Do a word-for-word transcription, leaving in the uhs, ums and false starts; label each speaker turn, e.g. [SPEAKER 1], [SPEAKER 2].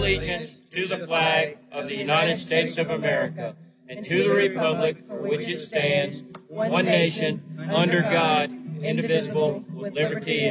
[SPEAKER 1] allegiance to the flag of the United States of America and to the republic for which it stands, one nation, under God, indivisible, with liberty